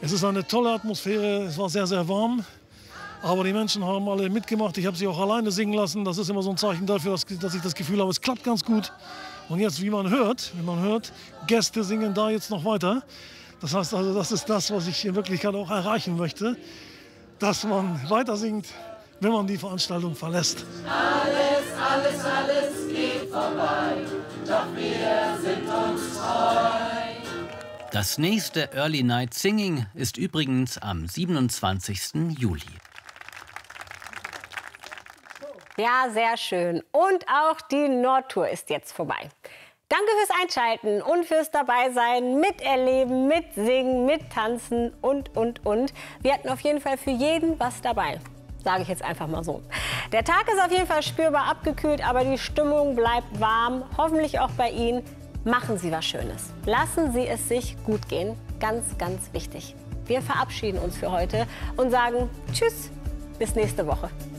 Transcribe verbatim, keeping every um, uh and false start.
Es ist eine tolle Atmosphäre, es war sehr, sehr warm. Aber die Menschen haben alle mitgemacht. Ich habe sie auch alleine singen lassen. Das ist immer so ein Zeichen dafür, dass, dass ich das Gefühl habe, es klappt ganz gut. Und jetzt, wie man hört, wie man hört, Gäste singen da jetzt noch weiter. Das heißt also, das ist das, was ich in Wirklichkeit auch erreichen möchte, dass man weiter singt, wenn man die Veranstaltung verlässt. Alles, alles, alles geht vorbei, doch wir sind uns treu. Das nächste Early Night Singing ist übrigens am siebenundzwanzigsten Juli. Ja, sehr schön. Und auch die Nordtour ist jetzt vorbei. Danke fürs Einschalten und fürs Dabeisein, miterleben, mitsingen, mittanzen und, und, und. Wir hatten auf jeden Fall für jeden was dabei, sage ich jetzt einfach mal so. Der Tag ist auf jeden Fall spürbar abgekühlt, aber die Stimmung bleibt warm, hoffentlich auch bei Ihnen. Machen Sie was Schönes. Lassen Sie es sich gut gehen. Ganz, ganz wichtig. Wir verabschieden uns für heute und sagen Tschüss, bis nächste Woche.